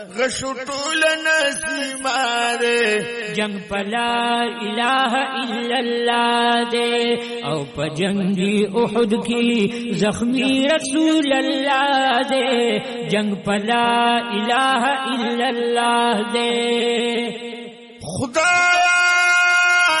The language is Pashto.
غشو ټول نسیماره جنگ پلا الہ الا اللہ دے او پا جنگی احد کی زخمی رسول اللہ دے جنگ پلا الہ الا اللہ دے خدا